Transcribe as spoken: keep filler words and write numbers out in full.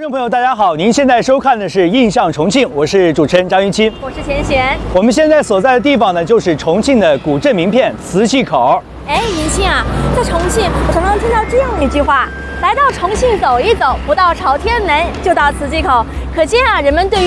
众朋友，大家好！您现在收看的是《印象重庆》，我是主持人张云清， 我是钱贤。 我们现在所在的地方呢，就是重庆的古镇名片磁器口。 哎，云清啊，在重庆，我常常听到这样一句话：来到重庆走一走，不到朝天门，就到磁器口。可见啊，人们对于